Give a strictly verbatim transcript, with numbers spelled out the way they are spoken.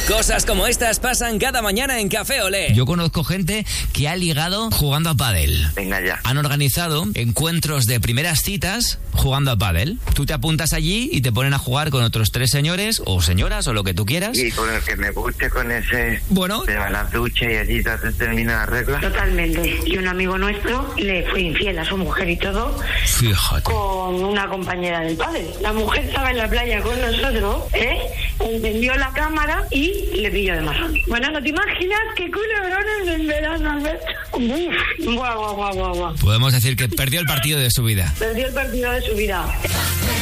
Cosas como estas pasan cada mañana en Café Olé. Yo conozco gente que ha ligado jugando a pádel. Venga ya. Han organizado encuentros de primeras citas jugando a pádel. Tú te apuntas allí y te ponen a jugar con otros tres señores o señoras o lo que tú quieras. Y con el que me guste, con ese... Bueno. Te va a la ducha y allí te termina la regla. Totalmente. Y un amigo nuestro le fue infiel a su mujer y todo. Fíjate. Con una compañera del pádel. La mujer estaba en la playa con nosotros, ¿eh? Encendió la cámara y le pilló de marrón. Bueno, ¿no te imaginas qué culebrones en verano, Alberto? Uf, guau, guau, guau, guau. Podemos decir que perdió el partido de su vida. Perdió el partido de su vida.